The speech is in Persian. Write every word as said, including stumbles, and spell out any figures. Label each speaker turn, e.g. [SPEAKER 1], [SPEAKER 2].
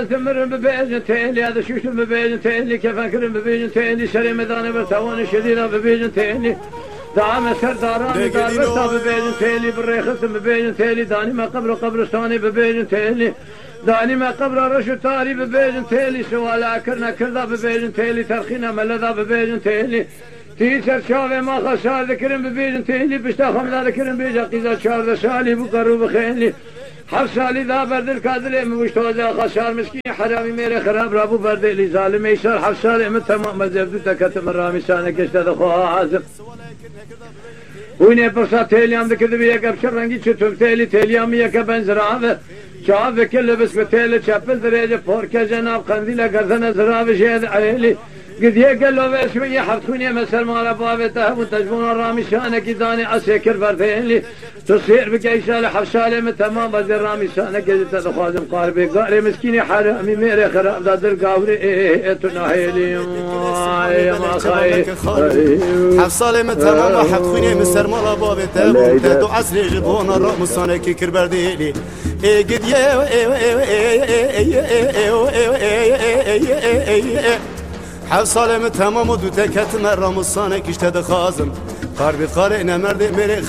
[SPEAKER 1] تمرن ببيجن تيلي هذا شوشن ببيجن تيلي كيف أكرم ببيجن تيلي شري مداني برتوان شديدة ببيجن تيلي دعم سرداران دار برتا ببيجن تيلي بالريخص ببيجن تيلي داني ما قبر قبرستاني ببيجن تيلي داني ما قبر رشو تاري ببيجن تيلي سوالا كرنا كردا ببيجن تيلي ترخينا ملدا ببيجن تيلي تيسر شاوه ما خسار ذكرن ببيجن تيلي بشتا خمدا ذكرن بيجا قيزا شارد سالي بقرو بخيلي حف سالی دا بردل کادله مشتوزه خسار مسکین حرامی میره خراب رابو بردلی ظالم ایشار حف سالی من تمام مزبدو تکتم رامی سانه کشته دخواه عازم وینه پرسا تیلیام دکرده بی یک ابشر رنگی چطور تیلی تیلیامی یک بنزرابه چاو وکل بس به تیل چپل درجه پورکه جناب قندیل گردن زراب جید عیلی قد يقلوا باسمي حفتوني مثل ما لبابي تهب تجبون الرامي شانك داني اسكر بردين تصير بقي صالح حفصالي من تمام بدر الرامي شانك جت تخازم قاربي قاري مسكيني حرامي ميري خراب دادر قاوري ايه تناهيلي يا ما خاي
[SPEAKER 2] حفصالي من تمام حفتوني مثل ما لبابي تهب تهدو عسلي جبون الرامي شانك كربرديلي ايه قد يا حفصالي من تمام دو تكت مرام الصانك اشتد خازم قاربي قارئنا مرد ميري